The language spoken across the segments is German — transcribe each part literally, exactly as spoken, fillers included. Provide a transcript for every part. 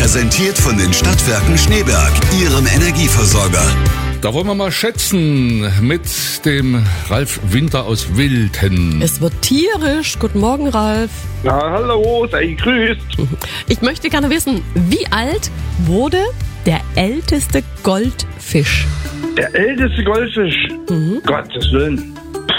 Präsentiert von den Stadtwerken Schneeberg, Ihrem Energieversorger. Da wollen wir mal schätzen mit dem Ralf Winter aus Wilthen. Es wird tierisch. Guten Morgen, Ralf. Na, hallo, sei gegrüßt. Ich möchte gerne wissen, wie alt wurde der älteste Goldfisch? Der älteste Goldfisch? Mhm. Gottes Willen.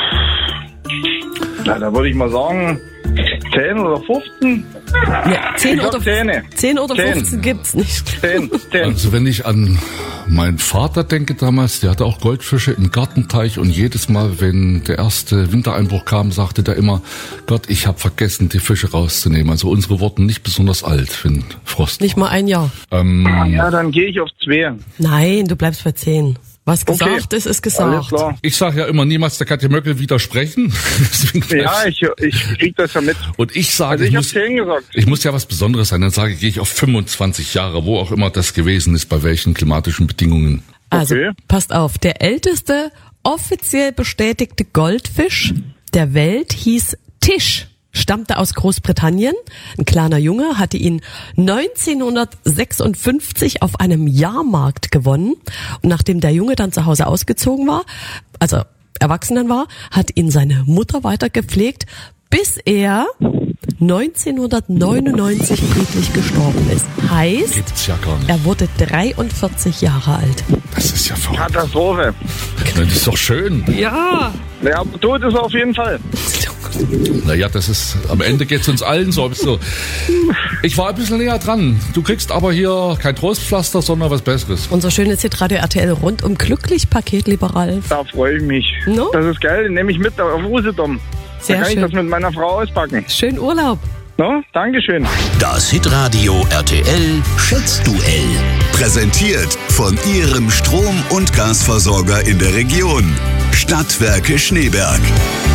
Na, da würde ich mal sagen, zehn oder fünfzehn? Ja, zehn oder, zehn. zehn oder fünfzehn gibt's nicht. zehn, zehn. Also wenn ich an meinen Vater denke damals, der hatte auch Goldfische im Gartenteich und jedes Mal, wenn der erste Wintereinbruch kam, sagte der immer, Gott, ich habe vergessen, die Fische rauszunehmen. Also unsere wurden nicht besonders alt, wenn Frost Nicht mal ein Jahr. Ähm, ja, dann gehe ich auf zwei. Nein, du bleibst bei zehn. Was gesagt Okay. ist, ist Alles gesagt. klar. Ich sage ja immer niemals der Katja Möckel widersprechen. Deswegen bleib- Ja, ich, ich krieg das ja mit. Und ich sage, Also ich, ich habe muss, zehn gesagt. ich muss ja was Besonderes sein. Dann sage ich, gehe ich auf fünfundzwanzig Jahre, wo auch immer das gewesen ist, bei welchen klimatischen Bedingungen. Also, Okay. passt auf. Der älteste offiziell bestätigte Goldfisch der Welt hieß Tisch. Stammte aus Großbritannien. Ein kleiner Junge hatte ihn neunzehnhundertsechsundfünfzig auf einem Jahrmarkt gewonnen. Und nachdem der Junge dann zu Hause ausgezogen war, also erwachsen dann war, hat ihn seine Mutter weiter gepflegt, bis er neunzehnhundertneunundneunzig friedlich gestorben ist. Heißt, Gibt's ja gar nicht. er wurde dreiundvierzig Jahre alt. Das ist ja verrückt. Katastrophe. Das ist doch schön. Ja. Ja, aber tot ist er auf jeden Fall. Naja, das ist, am Ende geht's uns allen so. so. Ich war ein bisschen näher dran. Du kriegst aber hier kein Trostpflaster, sondern was Besseres. Unser schönes Hitradio R T L rundum glücklich Paket, lieber Ralf. Da freue ich mich. No? Das ist geil, den nehme ich mit auf Usedom. Sehr Da kann schön. ich das mit meiner Frau auspacken. Schönen Urlaub. No? Dankeschön. Das Hitradio R T L Schätzduell. Präsentiert von Ihrem Strom- und Gasversorger in der Region. Stadtwerke Schneeberg.